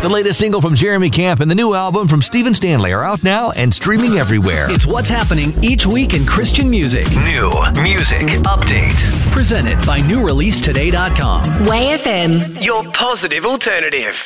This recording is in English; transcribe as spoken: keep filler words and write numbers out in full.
The latest single from Jeremy Camp and the new album from Stephen Stanley are out now and streaming everywhere. It's what's happening each week in Christian music. New Music Update. Presented by new release today dot com. Way F M. Your positive alternative.